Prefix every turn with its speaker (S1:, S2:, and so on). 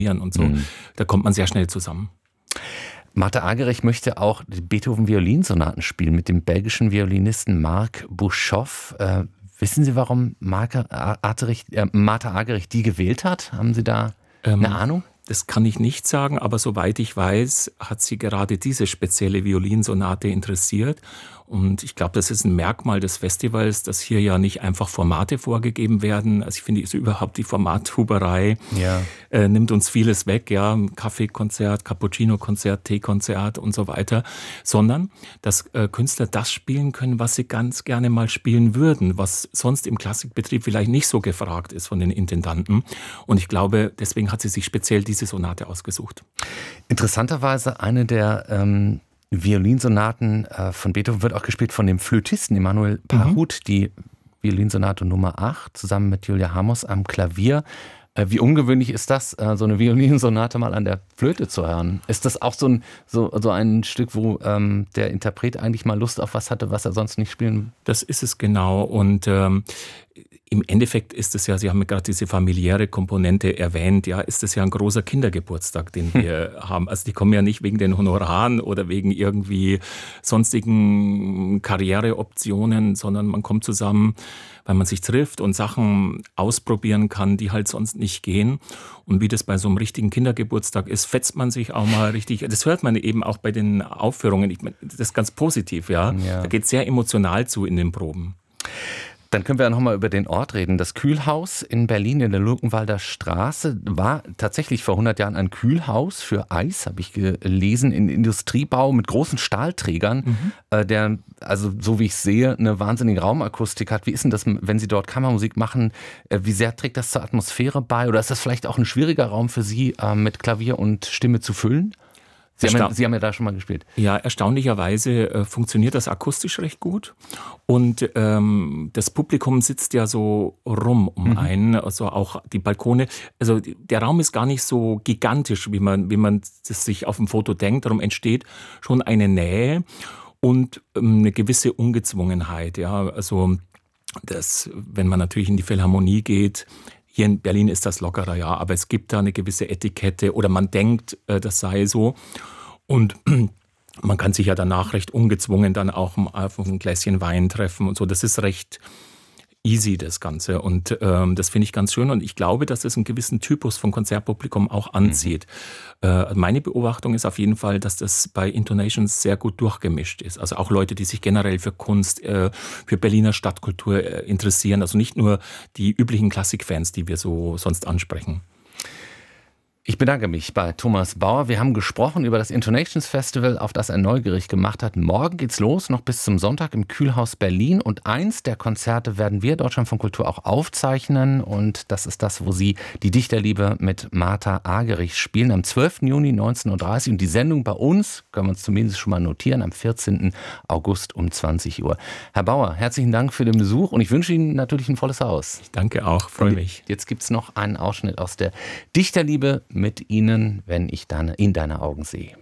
S1: und so. Da kommt man sehr schnell zusammen.
S2: Martha Argerich möchte auch die Beethoven-Violinsonaten spielen mit dem belgischen Violinisten Marc Bouchoff. Wissen Sie, warum Martha Argerich die gewählt hat? Haben Sie da eine Ahnung?
S1: Das kann ich nicht sagen, aber soweit ich weiß, hat sie gerade diese spezielle Violinsonate interessiert. Und ich glaube, das ist ein Merkmal des Festivals, dass hier ja nicht einfach Formate vorgegeben werden. Also ich finde, ist überhaupt die Formathuberei nimmt uns vieles weg, ja, Kaffeekonzert, Cappuccino-Konzert, Teekonzert und so weiter, sondern dass Künstler das spielen können, was sie ganz gerne mal spielen würden, was sonst im Klassikbetrieb vielleicht nicht so gefragt ist von den Intendanten. Und ich glaube, deswegen hat sie sich speziell diese Sonate ausgesucht.
S2: Interessanterweise eine der Violinsonaten von Beethoven wird auch gespielt von dem Flötisten Emanuel Pahud, die Violinsonate Nummer 8, zusammen mit Julia Hamos am Klavier. Wie ungewöhnlich ist das, so eine Violinsonate mal an der Flöte zu hören? Ist das auch so ein Stück, wo der Interpret eigentlich mal Lust auf was hatte, was er sonst nicht spielen?
S1: Das ist es genau. Und im Endeffekt ist es ja, Sie haben ja gerade diese familiäre Komponente erwähnt, ja, ist es ja ein großer Kindergeburtstag, den wir haben. Also die kommen ja nicht wegen den Honoraren oder wegen irgendwie sonstigen Karriereoptionen, sondern man kommt zusammen, weil man sich trifft und Sachen ausprobieren kann, die halt sonst nicht gehen. Und wie das bei so einem richtigen Kindergeburtstag ist, fetzt man sich auch mal richtig. Das hört man eben auch bei den Aufführungen. Ich meine, das ist ganz positiv, ja. Da geht es sehr emotional zu in den Proben.
S2: Dann können wir ja nochmal über den Ort reden. Das Kühlhaus in Berlin in der Luckenwalder Straße war tatsächlich vor 100 Jahren ein Kühlhaus für Eis, habe ich gelesen, in Industriebau mit großen Stahlträgern, der, also so wie ich sehe, eine wahnsinnige Raumakustik hat. Wie ist denn das, wenn Sie dort Kammermusik machen? Wie sehr trägt das zur Atmosphäre bei? Oder ist das vielleicht auch ein schwieriger Raum für Sie, mit Klavier und Stimme zu füllen? Sie haben ja da schon mal gespielt.
S1: Ja, erstaunlicherweise funktioniert das akustisch recht gut. Und das Publikum sitzt ja so rum um einen, also auch die Balkone. Also der Raum ist gar nicht so gigantisch, wie man das sich auf dem Foto denkt. Darum entsteht schon eine Nähe und eine gewisse Ungezwungenheit. Ja, also wenn man natürlich in die Philharmonie geht, hier in Berlin ist das lockerer, ja, aber es gibt da eine gewisse Etikette oder man denkt, das sei so. Und man kann sich ja danach recht ungezwungen dann auch auf ein Gläschen Wein treffen und so. Das ist recht easy, das Ganze. Und das finde ich ganz schön. Und ich glaube, dass es einen gewissen Typus von Konzertpublikum auch anzieht. Meine Beobachtung ist auf jeden Fall, dass das bei Intonations sehr gut durchgemischt ist. Also auch Leute, die sich generell für Kunst, für Berliner Stadtkultur interessieren. Also nicht nur die üblichen Klassikfans, die wir so sonst ansprechen.
S2: Ich bedanke mich bei Thomas Bauer. Wir haben gesprochen über das Intonations Festival, auf das er neugierig gemacht hat. Morgen geht's los, noch bis zum Sonntag im Kühlhaus Berlin. Und eins der Konzerte werden wir, Deutschlandfunk Kultur, auch aufzeichnen. Und das ist das, wo Sie die Dichterliebe mit Martha Argerich spielen. Am 12. Juni 19.30 Uhr. Und die Sendung bei uns, können wir uns zumindest schon mal notieren, am 14. August um 20 Uhr. Herr Bauer, herzlichen Dank für den Besuch. Und ich wünsche Ihnen natürlich ein volles Haus.
S1: Ich danke auch, freue mich.
S2: Jetzt gibt's noch einen Ausschnitt aus der Dichterliebe mit Ihnen, wenn ich in deine Augen sehe.